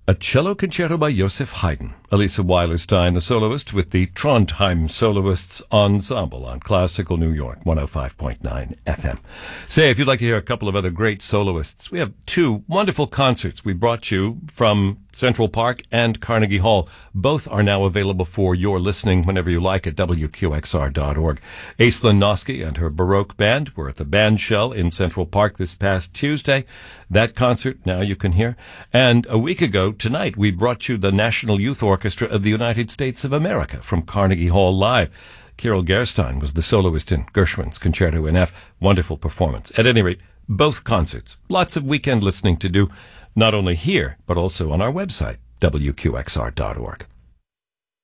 A cello concerto by Joseph Haydn. Elisa Weilerstein, the soloist, with the Trondheim Soloists Ensemble on Classical New York, 105.9 FM. Say, if you'd like to hear a couple of other great soloists, we have two wonderful concerts we brought you from Central Park and Carnegie Hall. Both are now available for your listening whenever you like at WQXR.org. Aislinn Noski and her Baroque band were at the Bandshell in Central Park this past Tuesday. That concert now you can hear. And a week ago tonight, we brought you the National Youth Orchestra of the United States of America from Carnegie Hall live. Kirill Gerstein was the soloist in Gershwin's Concerto in F. Wonderful performance. At any rate, both concerts. Lots of weekend listening to do, not only here, but also on our website, WQXR.org.